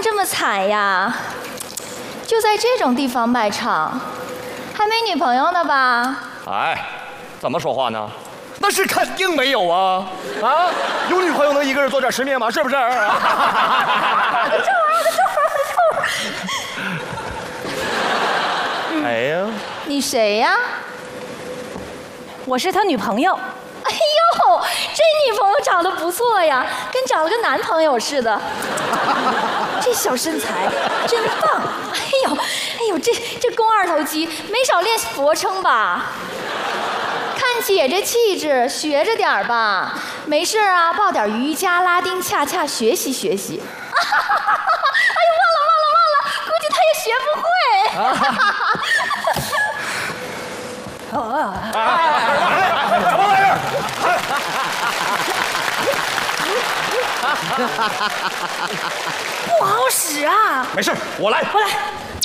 这么惨呀？就在这种地方卖唱，还没女朋友呢吧？ 哎，怎么说话呢？那是肯定没有啊！啊，有女朋友能一个人做点吃面吗？是不是？哎呀， 你谁呀？ 我是他女朋友。 哎呦，这女朋友长得不错呀，跟找了个男朋友似的。这小身材真棒！哎呦，这肱二头肌，没少练俯卧撑吧？看姐这气质，学着点吧。没事啊，报点瑜伽、拉丁、恰恰学习学习。哎呦，忘了，估计他也学不会。 什么玩意儿？ 不好使啊！ 没事，我来。